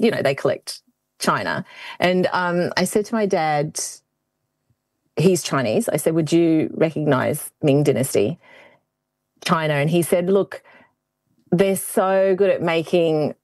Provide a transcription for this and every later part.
you know, they collect china. And I said to my dad, he's Chinese. I said, would you recognize Ming Dynasty china? And he said, look, they're so good at making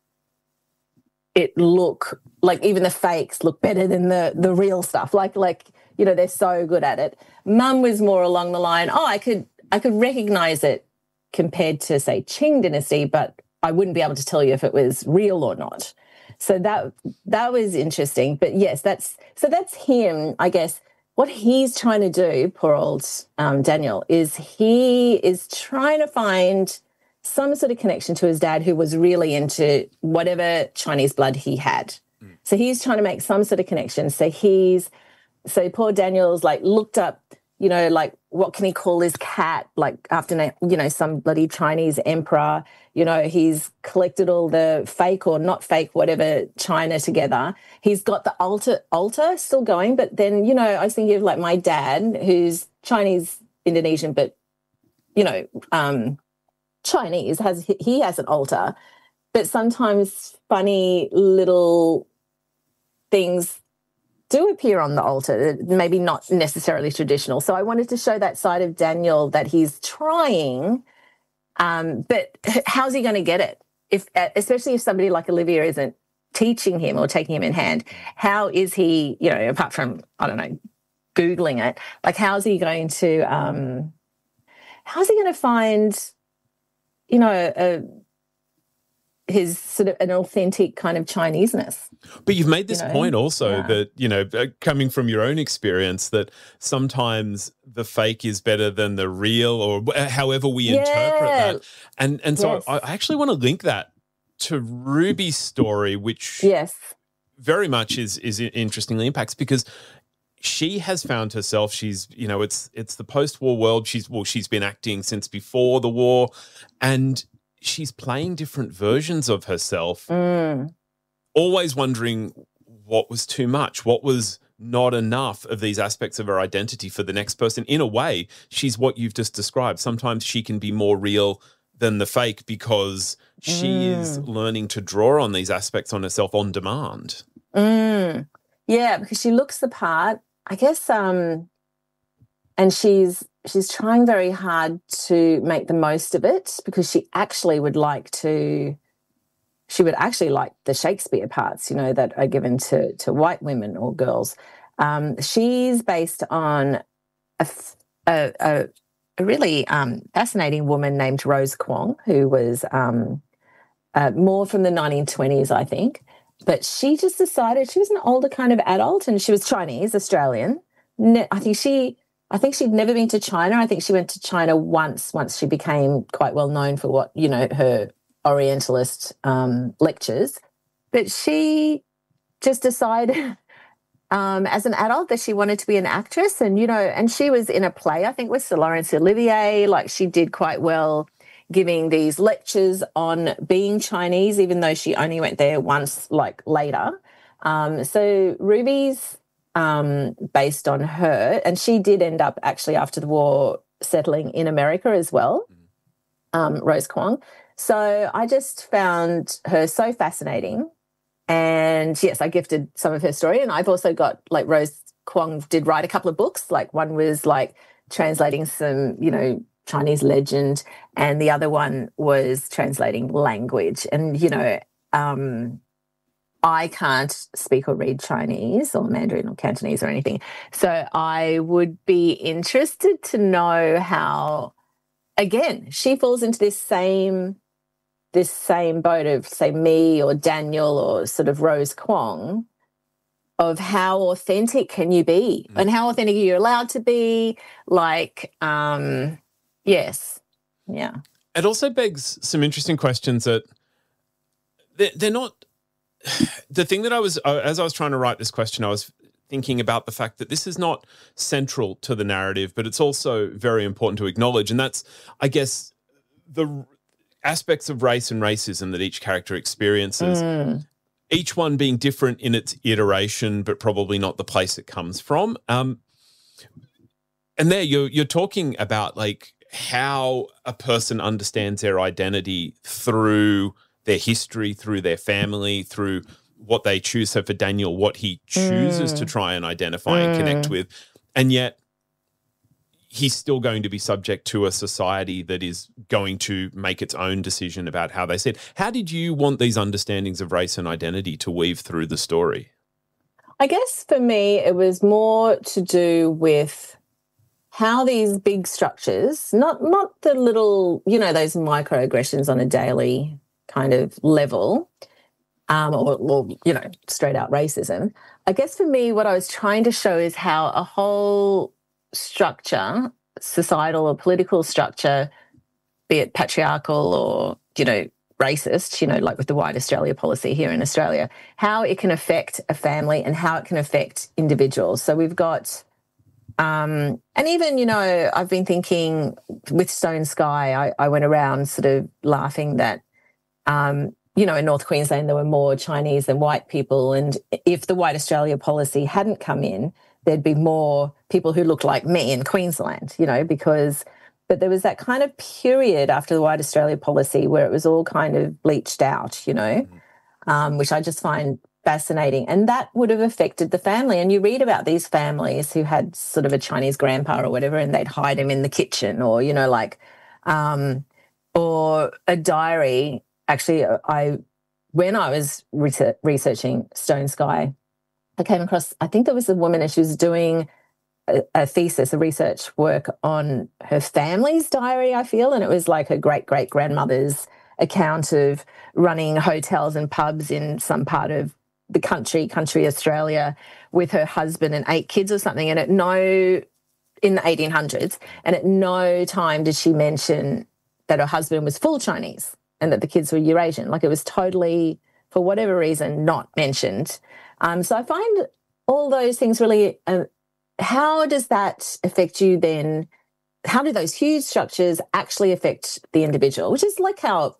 it look like even the fakes look better than the real stuff. Like, you know, they're so good at it. Mum was more along the line, oh, I could recognize it compared to, say, Qing Dynasty, but I wouldn't be able to tell you if it was real or not. So that was interesting. But yes, that's him, I guess. What he's trying to do, poor old Daniel, is he is trying to find some sort of connection to his dad, who was really into whatever Chinese blood he had. So he's trying to make some sort of connection. So poor Daniel's like looked up, you know, like what can he call his cat, like after, you know, some bloody Chinese emperor. You know, he's collected all the fake or not fake, whatever, china together. He's got the altar still going. But then, you know, I was thinking of like my dad, who's Chinese Indonesian, but, you know, Chinese, he has an altar, but sometimes funny little things do appear on the altar, maybe not necessarily traditional. So I wanted to show that side of Daniel, that he's trying, but how's he going to get it? Especially if somebody like Olivia isn't teaching him or taking him in hand, how is he, you know, apart from, I don't know, Googling it, like how's he going to find, you know, his sort of an authentic kind of Chineseness. But you've made this point also that, you know, coming from your own experience, that sometimes the fake is better than the real, or however we interpret that. And so I actually want to link that to Ruby's story, which very much is interestingly impacts, because she has found herself, she's, you know, it's the post-war world. She's been acting since before the war, and she's playing different versions of herself, always wondering what was too much, what was not enough of these aspects of her identity for the next person. In a way, she's what you've just described. Sometimes she can be more real than the fake because she is learning to draw on these aspects on herself on demand. Yeah, because she looks the part, I guess, and she's trying very hard to make the most of it, because she actually would like the Shakespeare parts, you know, that are given to white women or girls. She's based on a really fascinating woman named Rose Kwong, who was more from the 1920s, I think. But she just decided, she was an older kind of adult, and she was Chinese, Australian. I think she'd never been to China. I think she went to China once she became quite well known for what, you know, her Orientalist lectures. But she just decided as an adult that she wanted to be an actress. And, you know, and she was in a play, I think, with Sir Laurence Olivier. Like, she did quite well giving these lectures on being Chinese, even though she only went there once, like, later. So Ruby's based on her, and she did end up actually after the war settling in America as well, Rose Kwong. So I just found her so fascinating. And yes, I gifted some of her story, and I've also got, like, Rose Kwong did write a couple of books. Like, one was like translating some, you know, Chinese legend, and the other one was translating language. And, you know, I can't speak or read Chinese or Mandarin or Cantonese or anything. So I would be interested to know how, again, she falls into this same boat of, say, me or Daniel or sort of Rose Kwong, of how authentic can you be and how authentic are you allowed to be? Like, yes. Yeah. It also begs some interesting questions that they're not. The thing that as I was trying to write this question, I was thinking about the fact that this is not central to the narrative, but it's also very important to acknowledge. And that's, I guess, the aspects of race and racism that each character experiences, each one being different in its iteration, but probably not the place it comes from. And there you're talking about, like, how a person understands their identity through their history, through their family, through what they choose. So for Daniel, what he chooses to try and identify and connect with. And yet he's still going to be subject to a society that is going to make its own decision about how they see it. How did you want these understandings of race and identity to weave through the story? I guess for me, it was more to do with how these big structures, not the little, those microaggressions on a daily kind of level, or straight out racism. I guess for me, what I was trying to show is how a whole structure, societal or political structure, be it patriarchal or, racist, like with the White Australia policy here in Australia, how it can affect a family and how it can affect individuals. So we've got, and even, I've been thinking with Stone Sky, I went around sort of laughing that, in North Queensland, there were more Chinese than white people. And if the White Australia policy hadn't come in, there'd be more people who looked like me in Queensland, but there was that kind of period after the White Australia policy where it was all kind of bleached out, which I just find fascinating. And that would have affected the family. And you read about these families who had sort of a Chinese grandpa or whatever, and they'd hide him in the kitchen or, or a diary. Actually, when I was researching Stone Sky, I came across, I think there was a woman and she was doing a thesis, a research work on her family's diary, I feel, and it was like her great-great-grandmother's account of running hotels and pubs in some part of the country Australia, with her husband and 8 kids or something, and in the 1800s, and at no time did she mention that her husband was full Chinese and that the kids were Eurasian. Like, it was totally, for whatever reason, not mentioned. So I find all those things really, how does that affect you then? How do those huge structures actually affect the individual? Which is like how,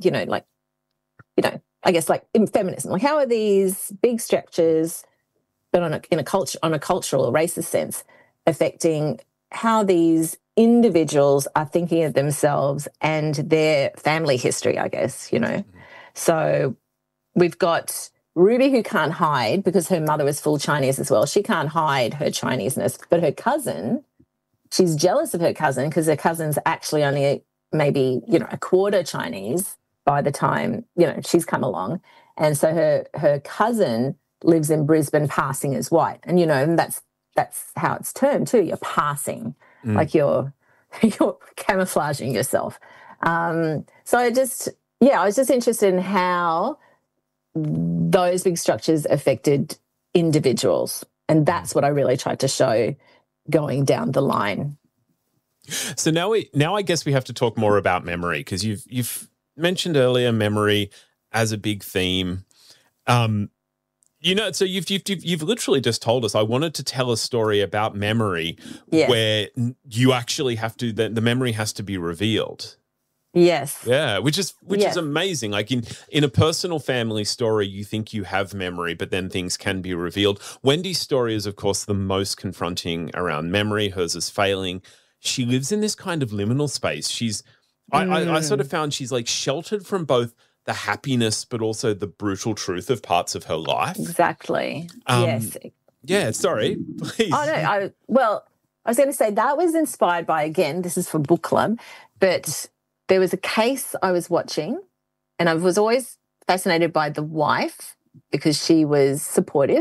I guess like in feminism, like how are these big structures, but on a cultural or racist sense, affecting how these individuals are thinking of themselves and their family history, I guess, So we've got Ruby, who can't hide because her mother was full Chinese as well. She can't hide her Chineseness. But her cousin, she's jealous of her cousin because her cousin's actually only maybe, a quarter Chinese by the time, she's come along. And so her cousin lives in Brisbane passing as white. And, and that's how it's termed too. You're passing, like you're camouflaging yourself. So I was just interested in how those big structures affected individuals. And that's what I really tried to show going down the line. So now I guess we have to talk more about memory, because you've mentioned earlier memory as a big theme. So you've literally just told us, I wanted to tell a story about memory where you actually have to, the memory has to be revealed. Yes. Yeah, which is amazing. Like in a personal family story, you think you have memory, but then things can be revealed. Wendy's story is, of course, the most confronting around memory. Hers is failing. She lives in this kind of liminal space. I sort of found she's like sheltered from both the happiness, but also the brutal truth of parts of her life. Exactly. Yes. Yeah, sorry, please. Oh, no. I was going to say that was inspired by, again, this is for book club, but there was a case I was watching, and I was always fascinated by the wife because she was supportive.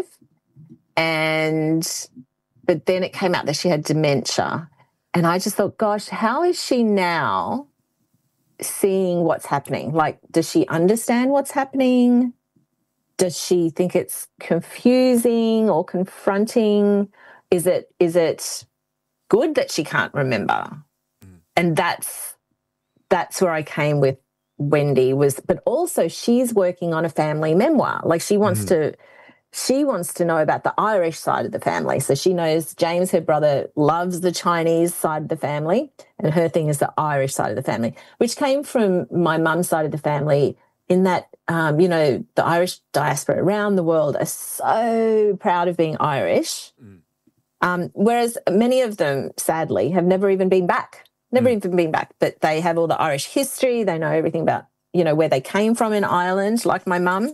But then it came out that she had dementia. And I just thought, gosh, how is she now seeing what's happening? Like, does she understand what's happening? Does she think it's confusing or confronting? Is it good that she can't remember? And that's where I came with Wendy but also she's working on a family memoir. Like she wants to know about the Irish side of the family. So she knows James, her brother, loves the Chinese side of the family, and her thing is the Irish side of the family, which came from my mum's side of the family, in that, the Irish diaspora around the world are so proud of being Irish, whereas many of them, sadly, have never even been back. But they have all the Irish history. They know everything about, you know, where they came from in Ireland, like my mum,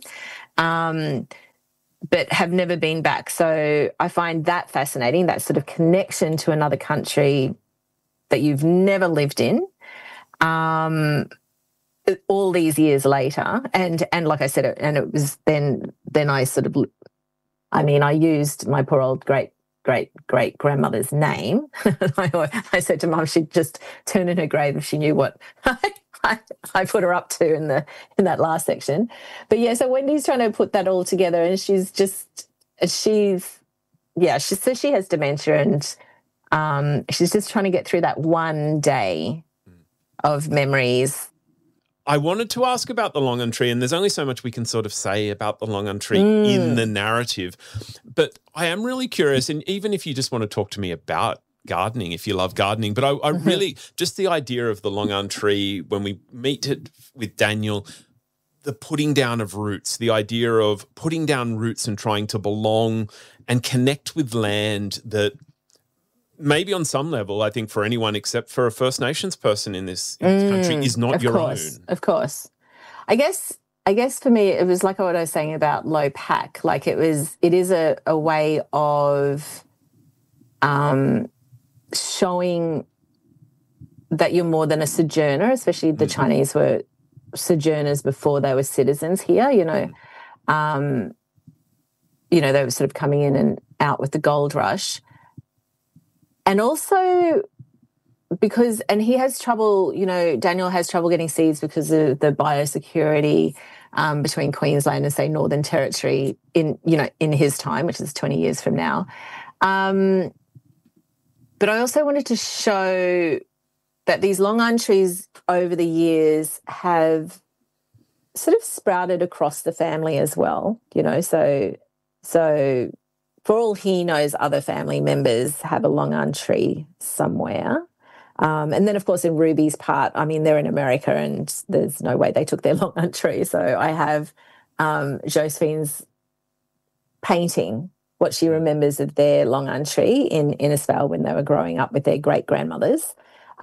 but have never been back. So I find that fascinating, that sort of connection to another country that you've never lived in, all these years later. And like I said, and it was then I sort of, I mean, I used my poor old great-great-grandmother's name. I said to Mum she'd just turn in her grave if she knew what I put her up to in that last section. But yeah, so Wendy's trying to put that all together, and she says she has dementia, and she's just trying to get through that one day of memories. I wanted to ask about the Longan Tree, and there's only so much we can sort of say about the Longan Tree in the narrative. But I am really curious, and even if you just want to talk to me about gardening, if you love gardening, but I really, just the idea of the Longan Tree, when we meet it with Daniel, the putting down of roots, the idea of putting down roots and trying to belong and connect with land that maybe on some level, I think for anyone except for a First Nations person in this country is not your own. Of course. I guess for me, it was like what I was saying about low pack. Like it is a way of showing that you're more than a sojourner, especially the Chinese were sojourners before they were citizens here, you know. They were sort of coming in and out with the gold rush. And also because, and he has trouble, you know, Daniel has trouble getting seeds because of the biosecurity between Queensland and, say, Northern Territory in his time, which is 20 years from now. But I also wanted to show that these Longan trees over the years have sort of sprouted across the family as well, you know, so for all he knows, other family members have a Longan tree somewhere. And then, of course, in Ruby's part, I mean, they're in America and there's no way they took their Longan tree. So I have Josephine's painting what she remembers of their Longan tree in Innisfail when they were growing up with their great-grandmothers.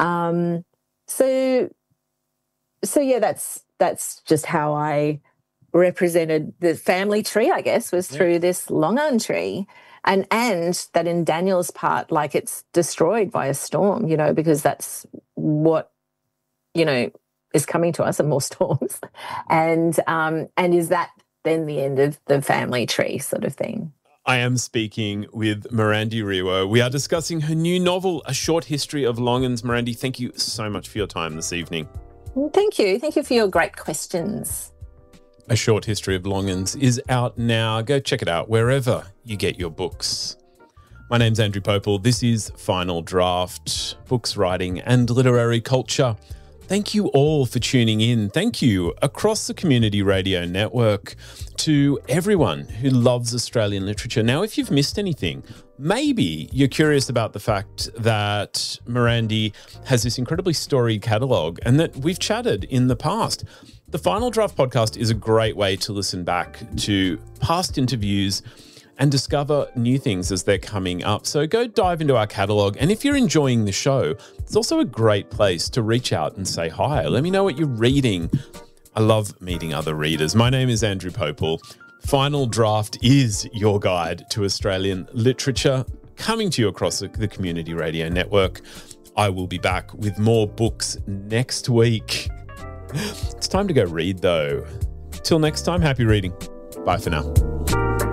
So yeah, that's just how I represented the family tree, I guess, was through this Longan tree. And that in Daniel's part, like it's destroyed by a storm, you know, because that's what, you know, is coming to us, and more storms. And is that then the end of the family tree sort of thing? I am speaking with Mirandy Riwo. We are discussing her new novel, A Short History of Longans. Mirandy, thank you so much for your time this evening. Thank you. Thank you for your great questions. A Short History of Longans is out now. Go check it out wherever you get your books. My name's Andrew Popel. This is Final Draft, books, writing and literary culture. Thank you all for tuning in. Thank you across the Community Radio Network to everyone who loves Australian literature. Now, if you've missed anything, maybe you're curious about the fact that Mirandy has this incredibly storied catalogue and that we've chatted in the past. The Final Draft podcast is a great way to listen back to past interviews and discover new things as they're coming up. So go dive into our catalogue. And if you're enjoying the show, it's also a great place to reach out and say hi. Let me know what you're reading. I love meeting other readers. My name is Andrew Popel. Final Draft is your guide to Australian literature, coming to you across the Community Radio Network. I will be back with more books next week. It's time to go read, though. Till next time, happy reading. Bye for now.